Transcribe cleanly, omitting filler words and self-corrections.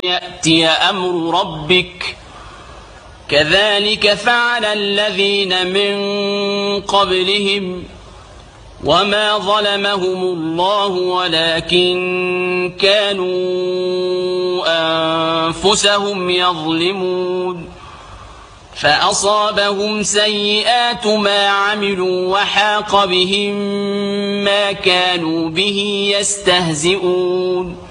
يأتي أمر ربك كذلك فعل الذين من قبلهم وما ظلمهم الله ولكن كانوا أنفسهم يظلمون فأصابهم سيئات ما عملوا وحاق بهم ما كانوا به يستهزئون